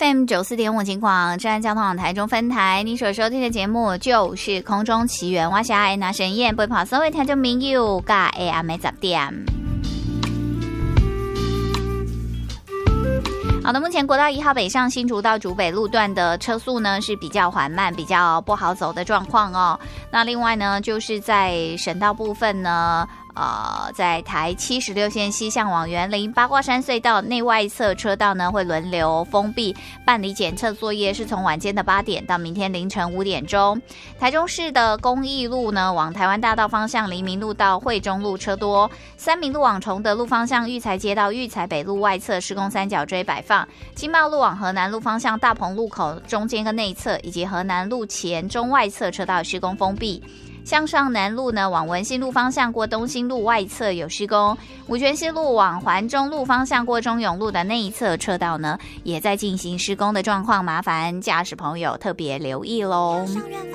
FM 94.5金广治安交通网台中分台，你所收听的节目就是空中奇缘，我是爱拿神燕，陪跑所有听众朋友甲下暗的10点。好的，目前国道1号北上新竹到竹北路段的车速呢是比较缓慢，比较不好走的状况哦。那另外呢，就是在省道部分呢。在台76线西向往园林八卦山隧道内外侧车道呢会轮流封闭，办理检测作业是从晚间的8点到明天凌晨5点钟。台中市的公益路呢往台湾大道方向黎明路到惠中路车多，三民路往崇德路方向育才街道育才北路外侧施工三角锥摆放，经贸路往河南路方向大鹏路口中间跟内侧以及河南路前中外侧车道施工封闭。向上南路呢往文心路方向过东兴路外侧有施工，五权西路往环中路方向过中永路的内侧车道呢也在进行施工的状况，麻烦驾驶朋友特别留意咯。